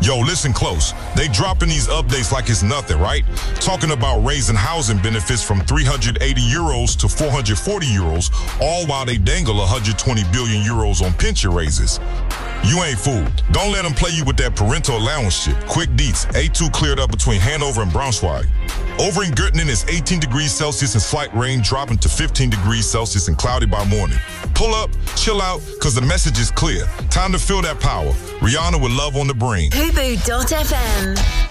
Yo, listen close. They dropping these updates like it's nothing, right? Talking about raising housing benefits from 380 euros to 440 euros, all while they dangle 120 billion euros on pension raises. You ain't fooled. Don't let them play you with that parental allowance shit. Quick deets. A2 cleared up between Hanover and Braunschweig. Over in Göttingen, it's 18 degrees Celsius and slight rain, dropping to 15 degrees Celsius and cloudy by morning. Pull up, chill out, because the message is clear. Time to feel that power. Rihanna with Love on the Brain. Fubu.fm.